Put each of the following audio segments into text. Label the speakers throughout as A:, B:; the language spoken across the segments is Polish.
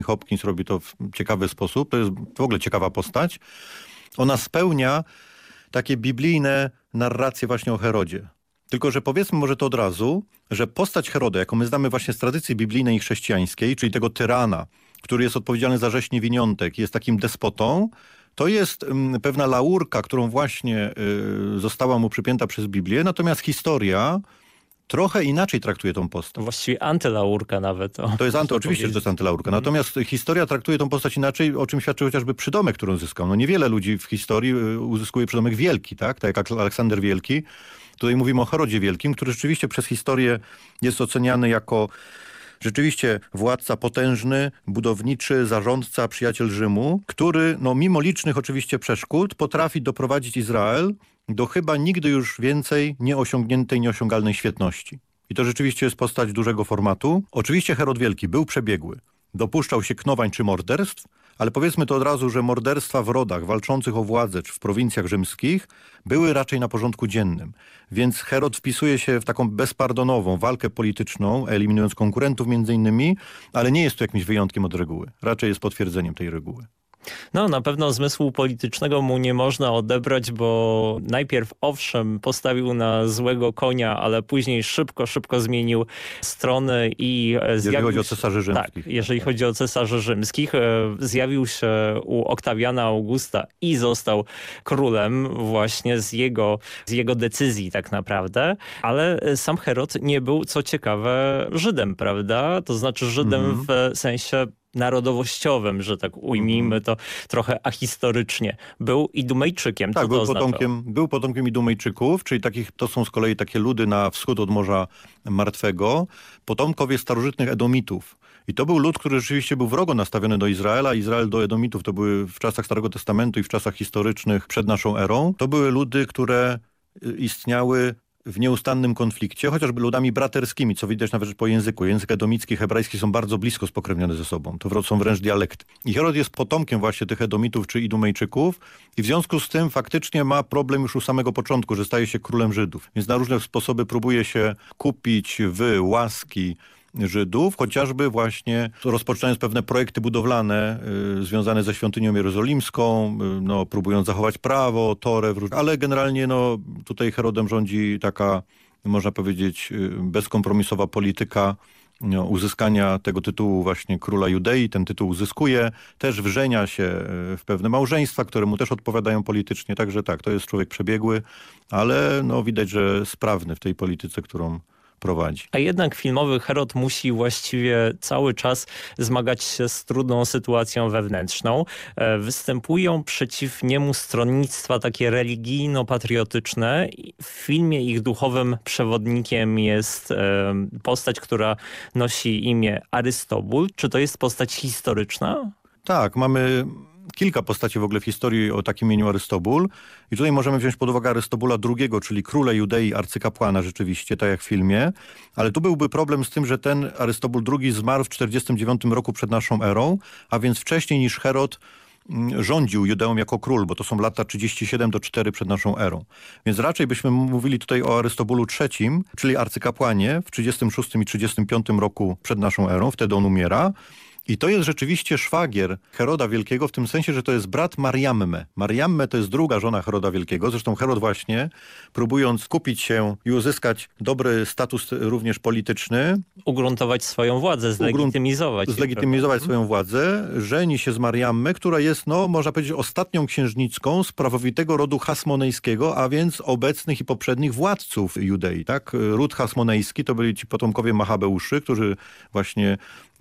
A: Hopkins robi to w ciekawy sposób. To jest w ogóle ciekawa postać. Ona spełnia takie biblijne narracje właśnie o Herodzie. Tylko że powiedzmy może to od razu, że postać Heroda, jaką my znamy właśnie z tradycji biblijnej i chrześcijańskiej, czyli tego tyrana, który jest odpowiedzialny za rzeź niewiniątek, jest takim despotą, to jest pewna laurka, którą właśnie została mu przypięta przez Biblię, natomiast historia trochę inaczej traktuje tą postać.
B: Właściwie antylaurka nawet.
A: To jest oczywiście, że to jest antylaurka. Natomiast historia traktuje tą postać inaczej, o czym świadczy chociażby przydomek, który uzyskał. No niewiele ludzi w historii uzyskuje przydomek wielki, tak jak Aleksander Wielki. Tutaj mówimy o Herodzie Wielkim, który rzeczywiście przez historię jest oceniany jako rzeczywiście władca potężny, budowniczy, zarządca, przyjaciel Rzymu, który mimo licznych oczywiście przeszkód potrafi doprowadzić Izrael do chyba nigdy już więcej nieosiągniętej, nieosiągalnej świetności. I to rzeczywiście jest postać dużego formatu. Oczywiście Herod Wielki był przebiegły. Dopuszczał się knowań czy morderstw, ale powiedzmy to od razu, że morderstwa w rodach walczących o władzę czy w prowincjach rzymskich były raczej na porządku dziennym. Więc Herod wpisuje się w taką bezpardonową walkę polityczną, eliminując konkurentów między innymi, ale nie jest to jakimś wyjątkiem od reguły. Raczej jest potwierdzeniem tej reguły.
B: No, na pewno zmysłu politycznego mu nie można odebrać, bo najpierw owszem postawił na złego konia, ale później szybko zmienił strony i
A: jeżeli chodzi o cesarzy rzymskich.
B: Tak, jeżeli chodzi o cesarzy rzymskich, zjawił się u Oktawiana Augusta i został królem właśnie z jego decyzji tak naprawdę, ale sam Herod nie był, co ciekawe, Żydem, prawda? To znaczy Żydem w sensie narodowościowym, że tak ujmijmy to trochę ahistorycznie. Był Idumejczykiem.
A: Tak, był potomkiem Idumejczyków, czyli to są z kolei takie ludy na wschód od Morza Martwego, potomkowie starożytnych Edomitów. I to był lud, który rzeczywiście był wrogo nastawiony do Izraela. Izrael do Edomitów to były w czasach Starego Testamentu i w czasach historycznych przed naszą erą. To były ludy, które istniały w nieustannym konflikcie, chociażby ludami braterskimi, co widać nawet po języku. Język edomicki i hebrajski są bardzo blisko spokrewnione ze sobą. To są wręcz dialekty. I Herod jest potomkiem właśnie tych Edomitów czy Idumejczyków i w związku z tym faktycznie ma problem już u samego początku, że staje się królem Żydów. Więc na różne sposoby próbuje się kupić w łaski Żydów, chociażby właśnie rozpoczynając pewne projekty budowlane związane ze świątynią jerozolimską, próbując zachować prawo, Torę, ale generalnie tutaj Herodem rządzi taka, można powiedzieć, bezkompromisowa polityka uzyskania tego tytułu właśnie króla Judei. Ten tytuł uzyskuje, też wrzenia się w pewne małżeństwa, które mu też odpowiadają politycznie, także tak, to jest człowiek przebiegły, ale widać, że sprawny w tej polityce, którą prowadzi.
B: A jednak filmowy Herod musi właściwie cały czas zmagać się z trudną sytuacją wewnętrzną. Występują przeciw niemu stronnictwa takie religijno-patriotyczne. W filmie ich duchowym przewodnikiem jest postać, która nosi imię Arystobul. Czy to jest postać historyczna?
A: Tak, mamy kilka postaci w ogóle w historii o takim imieniu Arystobul. I tutaj możemy wziąć pod uwagę Arystobula II, czyli króla Judei, arcykapłana rzeczywiście, tak jak w filmie. Ale tu byłby problem z tym, że ten Arystobul II zmarł w 49 roku przed naszą erą, a więc wcześniej niż Herod rządził Judeą jako król, bo to są lata 37-4 przed naszą erą. Więc raczej byśmy mówili tutaj o Arystobulu III, czyli arcykapłanie w 36 i 35 roku przed naszą erą, wtedy on umiera. I to jest rzeczywiście szwagier Heroda Wielkiego w tym sensie, że to jest brat Mariamme. Mariamme to jest druga żona Heroda Wielkiego. Zresztą Herod właśnie, próbując kupić się i uzyskać dobry status również polityczny,
B: ugruntować swoją władzę, zlegitymizować
A: swoją władzę, żeni się z Mariamme, która jest, można powiedzieć, ostatnią księżniczką z prawowitego rodu hasmonejskiego, a więc obecnych i poprzednich władców Judei. Tak? Ród hasmonejski to byli ci potomkowie Machabeuszy, którzy właśnie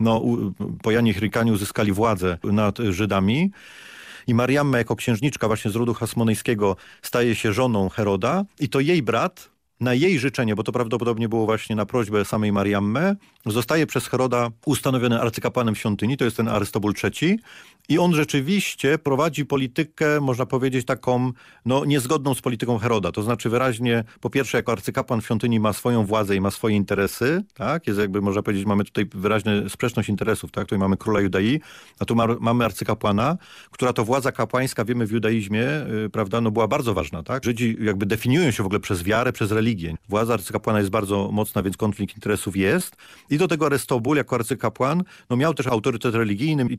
A: po Janie Chrykanie uzyskali władzę nad Żydami. I Mariamma jako księżniczka właśnie z rodu hasmonejskiego staje się żoną Heroda i to jej brat, na jej życzenie, bo to prawdopodobnie było właśnie na prośbę samej Mariamme, zostaje przez Heroda ustanowiony arcykapłanem świątyni, to jest ten Arystobul III i on rzeczywiście prowadzi politykę, można powiedzieć, taką niezgodną z polityką Heroda. To znaczy wyraźnie, po pierwsze jako arcykapłan świątyni ma swoją władzę i ma swoje interesy, tak? Jest jakby, można powiedzieć, mamy tutaj wyraźnie sprzeczność interesów, tak? Tutaj mamy króla Judei, a tu mamy arcykapłana, która to władza kapłańska, wiemy w judaizmie, prawda, była bardzo ważna, tak? Żydzi jakby definiują się w ogóle przez wiarę, przez religię, religię. Władza arcykapłana jest bardzo mocna, więc konflikt interesów jest. I do tego Arystobul jako arcykapłan miał też autorytet religijny i